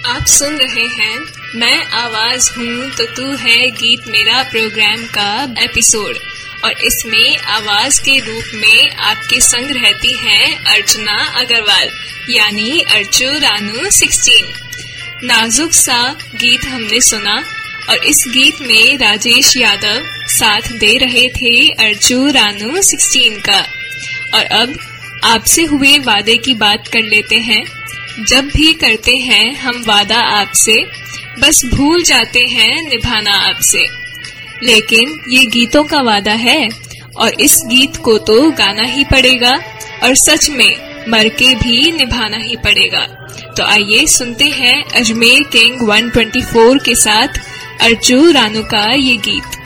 आप सुन रहे हैं मैं आवाज हूँ तो तू है गीत मेरा प्रोग्राम का एपिसोड, और इसमें आवाज के रूप में आपके संग रहती है अर्चना अग्रवाल यानी अर्चू रानू 16। नाजुक सा गीत हमने सुना और इस गीत में राजेश यादव साथ दे रहे थे अर्चू रानू 16 का। और अब आपसे हुए वादे की बात कर लेते हैं। जब भी करते हैं हम वादा आपसे, बस भूल जाते हैं निभाना आपसे। लेकिन ये गीतों का वादा है और इस गीत को तो गाना ही पड़ेगा और सच में मर के भी निभाना ही पड़ेगा। तो आइए सुनते हैं अजमेर किंग 124 के साथ अर्चू रानू का ये गीत।